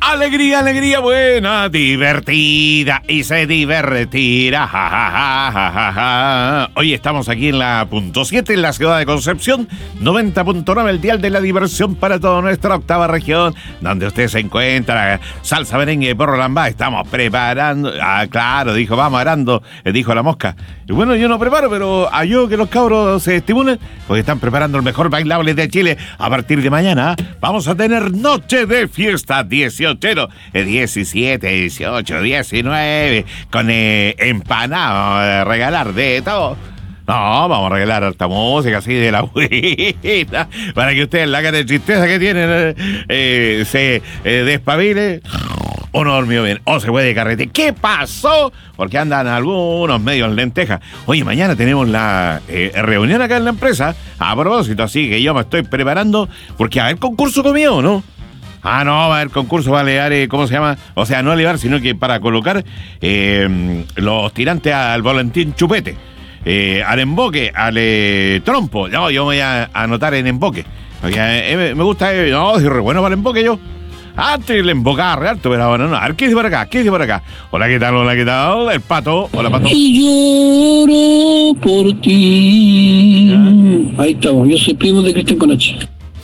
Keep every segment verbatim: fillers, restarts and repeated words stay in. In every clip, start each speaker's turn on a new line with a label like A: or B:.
A: Alegría, alegría buena, divertida y se divertirá. Ja, ja, ja, ja, ja, ja. Hoy estamos aquí en la punto siete, en la ciudad de Concepción, noventa punto nueve, el dial de la diversión para toda nuestra octava región, donde usted se encuentra. Salsa, merengue, porro, lambá. Estamos preparando. Ah, claro, dijo, vamos arando, dijo la mosca. Y bueno, yo no preparo, pero ayudo que los cabros se estimulen, porque están preparando el mejor bailable de Chile. A partir de mañana vamos a tener noche de fiesta dieciocho, diecisiete, dieciocho, diecinueve, con eh, empanado, eh, regalar de todo. No, vamos a regalar harta música así de la buena, para que ustedes la cara de tristeza que tienen eh, eh, se eh, despabile. O no dormió bien, o se fue de carrete. ¿Qué pasó? Porque andan algunos medios en lentejas. Oye, mañana tenemos la eh, reunión acá en la empresa. A propósito, así que yo me estoy preparando, porque va a haber concurso conmigo, ¿no? Ah, no, va a haber concurso, va a elevar, eh, ¿cómo se llama? O sea, no elevar, sino que para colocar eh, los tirantes al volantín chupete. Eh, al emboque, al eh, trompo. No, yo me voy a anotar en emboque. Porque, eh, me gusta, eh, no, soy re bueno para el emboque yo. Antes le embocaba re harto, pero ahora no. A ver, ¿qué dice por acá? ¿Qué dice por acá? Hola, ¿qué tal? Hola, ¿qué tal? El pato. Hola, pato.
B: Y lloro por ti. ¿Ya? Ahí estamos. Yo soy primo de Cristian Conache.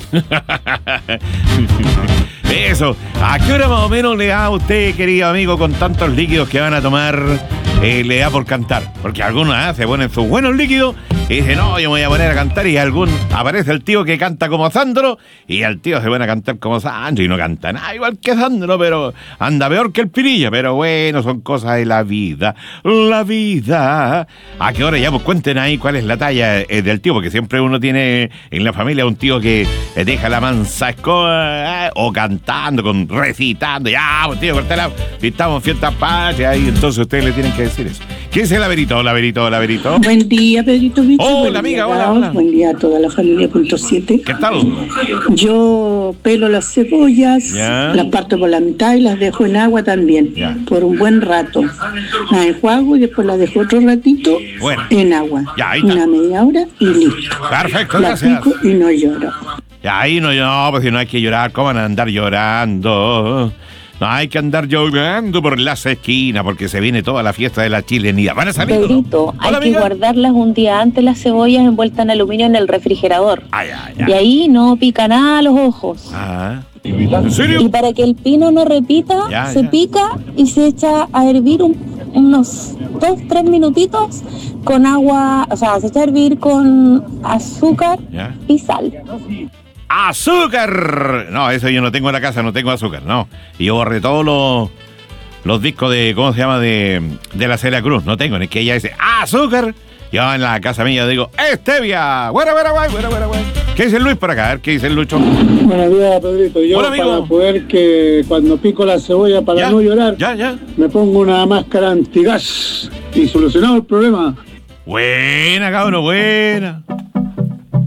A: Eso. ¿A qué hora más o menos le da a usted, querido amigo, con tantos líquidos que van a tomar, eh, le da por cantar? Porque algunos ah, se ponen sus buenos líquidos y dicen, no, yo me voy a poner a cantar, y algún aparece el tío que canta como Sandro y el tío se pone a cantar como Sandro y no canta nada igual que Sandro, pero anda peor que el Pirilla. Pero bueno, son cosas de la vida. La vida. ¿A qué hora ya? Pues cuenten ahí cuál es la talla eh, del tío, porque siempre uno tiene en la familia un tío que eh, deja la mansa escoba, eh, o cantando, con recitando. Ya, pues tío, cortala. Si estamos en fiestas patrias, y entonces ustedes le tienen que decir eso. ¿Qué es el Laverito? Laverito, Laverito.
C: Buen día, Pedrito Bicho.
A: Hola, amiga, hola, hola.
C: Buen día a toda la familia punto siete.
A: ¿Qué tal?
C: Yo pelo las cebollas,
A: ya.
C: Las parto por la mitad y las dejo en agua también,
A: ya.
C: Por un buen rato. Las enjuago y después las dejo otro ratito
A: bueno.
C: en agua.
A: Ya, ahí está.
C: Una media hora y listo.
A: Perfecto,
C: las
A: gracias.
C: pico y no lloro.
A: Ya, ahí no, no, pues si no hay que llorar, ¿cómo van a andar llorando? No hay que andar llorando por las esquinas, porque se viene toda la fiesta de la chilenidad. ¿Van a salir?
D: Pedrito,
A: ¿No?
D: hay
A: Hola,
D: que
A: amiga.
D: guardarlas un día antes, las cebollas envueltas en aluminio en el refrigerador.
A: Ay, ay, ay.
D: Y ahí no pica nada a los ojos.
A: Ah, ¿en serio?
D: Y para que el pino no repita,
A: Ya,
D: se
A: ya.
D: pica y se echa a hervir un- unos dos, tres minutitos con agua, o sea, se echa a hervir con azúcar
A: Ya.
D: y sal.
A: ¡Azúcar! No, eso yo no tengo en la casa, no tengo azúcar, no. Y yo borré todos los, los discos de, ¿cómo se llama? De, de la Celia Cruz. No tengo, ni que ella dice ¡azúcar! Yo en la casa mía digo ¡stevia! ¡Buena, buena, buena, buena, buena, buena! ¿Qué dice el Luis por acá? A ver, ¿qué dice el Lucho?
B: Buenos días, Pedrito. Yo,
A: Hola, amigo.
B: para poder que cuando pico la cebolla, para
A: ¿Ya?
B: no llorar,
A: ¿Ya, ya?
B: me pongo una máscara antigas y solucionado el problema.
A: Buena, cabrón, buena.